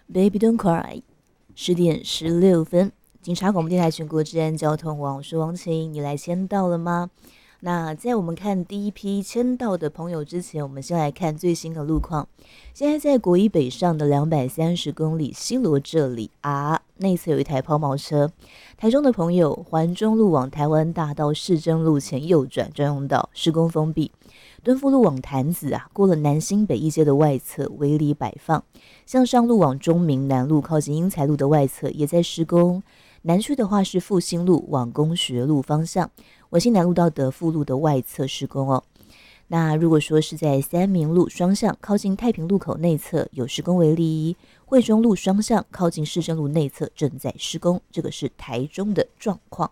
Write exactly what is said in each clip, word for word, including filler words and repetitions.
Baby Don't Cry，十点十六分，警察广播电台全国治安交通网，我是王晴，你来签到了吗？那在我们看第一批签到的朋友之前，我们先来看最新的路况。现在在国一北上的两百三十公里西螺这里啊，内侧有一台抛锚车。台中的朋友，环中路往台湾大道市政路前右转专用道施工封闭。敦富路往潭子啊，过了南新北一街的外侧围篱摆放，向上路往中明南路靠近英才路的外侧也在施工。南区的话是复兴路往工学路方向，文心南路到德富路的外侧施工哦。那如果说是在三民路双向靠近太平路口内侧有施工为例，惠中路双向靠近市政路内侧正在施工，这个是台中的状况。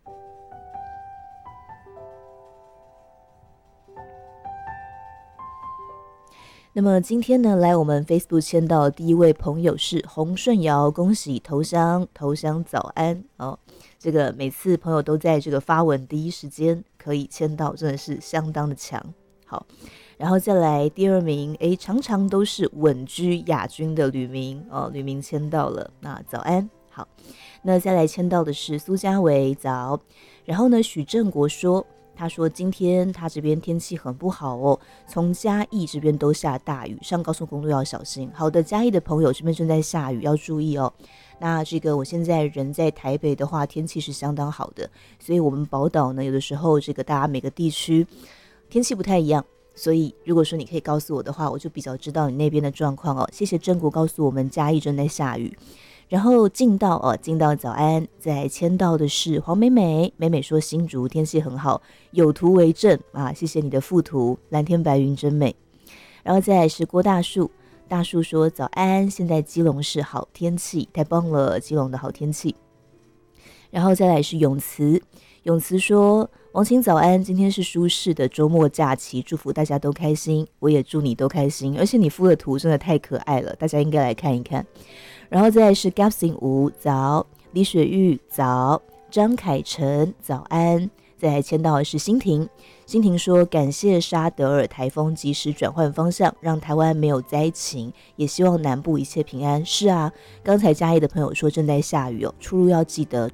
那么今天呢，来我们 Facebook 签到的第一位朋友是洪顺尧，恭喜投降投降早安哦！这个每次朋友都在这个发文第一时间可以签到，真的是相当的强。好，然后再来第二名，诶，常常都是稳居亚军的吕明哦，吕明签到了，那早安。好，那再来签到的是苏家伟，早。然后呢，许正国说。他说今天他这边天气很不好哦，从嘉义这边都下大雨，上高速公路要小心。好的，嘉义的朋友这边正在下雨，要注意哦。那这个我现在人在台北的话，天气是相当好的，所以我们宝岛呢，有的时候这个大家每个地区天气不太一样，所以如果说你可以告诉我的话，我就比较知道你那边的状况哦。谢谢郑国告诉我们嘉义正在下雨。然后进到哦，进到早安，在签到的是黄美美，美美说新竹天气很好，有图为证啊，谢谢你的附图，蓝天白云真美。然后再来是郭大树，大树说早安，现在基隆是好天气，太棒了，基隆的好天气。然后再来是永慈，永慈说王晴早安，今天是舒适的周末假期，祝福大家都开心，我也祝你都开心，而且你附的图真的太可爱了，大家应该来看一看。然后再来是 Gapsing 吴早，李雪玉早，张凯成早安。再来签到的是欣婷，欣婷说感谢沙德尔台风及时转换方向，让台湾没有灾情，也希望南部一切平安。是啊，刚才嘉义的朋友说正在下雨哦，出入要记得